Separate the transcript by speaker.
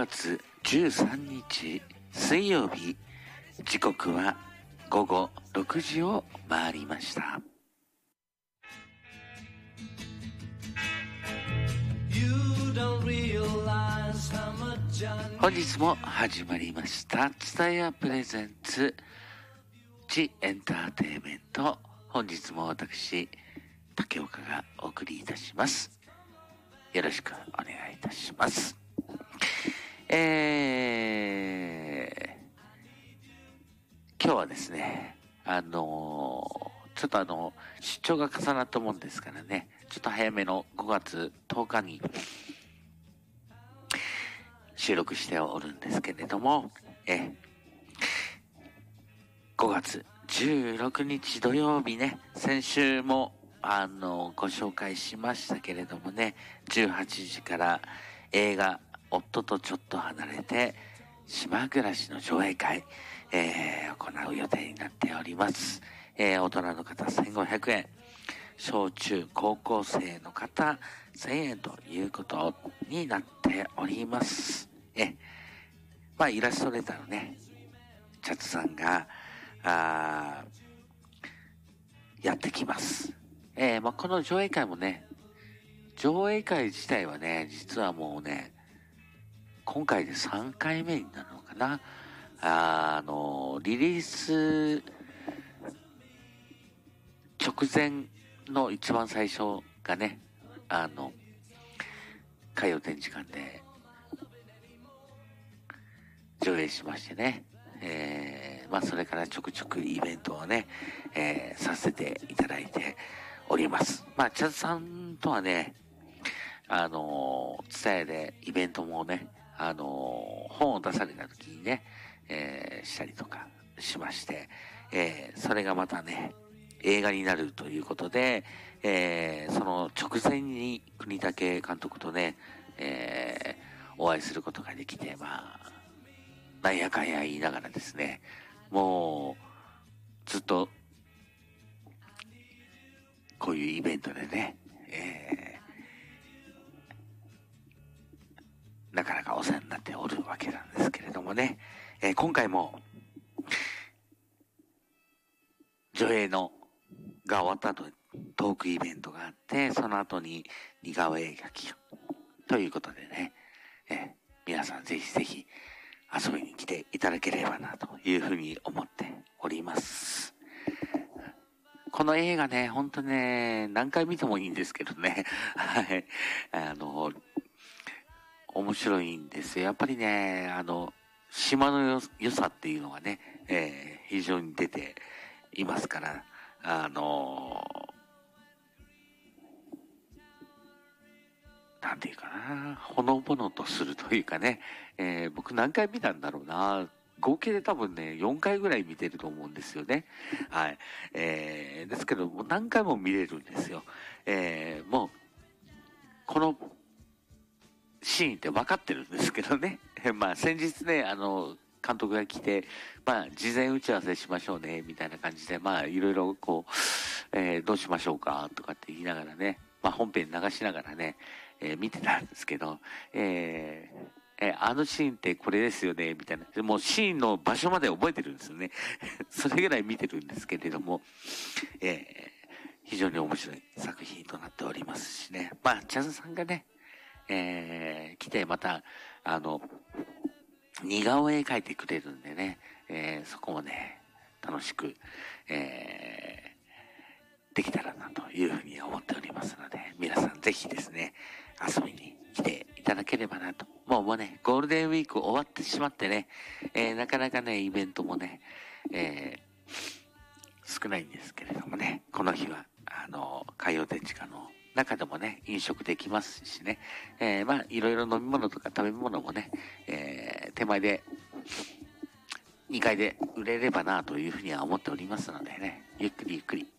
Speaker 1: 月13日水曜日、時刻は午後6時を回りました。本日も始まりました蔦屋プレゼンツジエンターテイメント。本日も私竹岡がお送りいたします。よろしくお願いいたします。今日はですね、ちょっと出張が重なったもんですからね、ちょっと早めの5月10日に収録しておるんですけれども、5月16日土曜日ね、先週もご紹介しましたけれどもね、18時から映画夫とちょっと離れて島暮らしの上映会、行う予定になっております。大人の方1500円、小中高校生の方1000円ということになっております。イラストレーターのね、チャツさんがやってきます。この上映会もね、上映会自体はね、実はもうね、今回で3回目になるのかな。リリース直前の一番最初がね、海洋展示館で上映しましてね、それからちょくちょくイベントをね、させていただいております。チャズさんとはね、ツタヤでイベントもね、本を出された時にね、したりとかしまして、それがまたね、映画になるということで、その直前に国武監督とね、お会いすることができて、なんやかんや言いながらですね、もう、ずっと、こういうイベントでね、なかなかお世話になっておるわけなんですけれどもね、今回も、上映が終わった後にトークイベントがあって、その後に似顔絵描きということでね、皆さんぜひぜひ遊びに来ていただければなというふうに思っております。この映画ね、ほんとね、何回見てもいいんですけどね、はい、面白いんですよ。やっぱりね、島の良さっていうのがね、非常に出ていますから、なんていうかな、ほのぼのとするというかね、僕何回見たんだろうな、合計で多分ね、4回ぐらい見てると思うんですよね。はい。ですけど、もう何回も見れるんですよ。もう、このシーンって分かってるんですけどね。先日ね、監督が来て、事前打ち合わせしましょうね、みたいな感じで、いろいろこう、どうしましょうか、とかって言いながらね、本編流しながらね、見てたんですけど、あのシーンってこれですよね、みたいな。もうシーンの場所まで覚えてるんですよね。それぐらい見てるんですけれども、非常に面白い作品となっておりますしね。チャズさんがね、来てまた、似顔絵描いてくれるんでね、そこもね、楽しく、できたらなというふうに思っておりますので、皆さんぜひですね、遊びに来ていただければなと。もうね、ゴールデンウィーク終わってしまってね、なかなかね、イベントもね、少ないんですけれどもね、この日は、海洋展示館の中でもね、飲食できますしね、いろいろ飲み物とか食べ物もね、手前で、2階で売れればなというふうには思っておりますのでね、ゆっくりゆっくり